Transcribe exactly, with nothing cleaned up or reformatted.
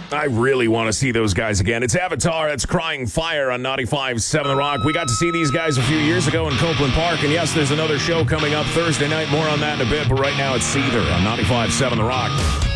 I really want to see those guys again. It's Avatar. That's Crying Fire on ninety-five point seven The Rock. We got to see these guys a few years ago in Copeland Park. And yes, there's another show coming up Thursday night. More on that in a bit. But right now, it's Seether on ninety-five point seven The Rock.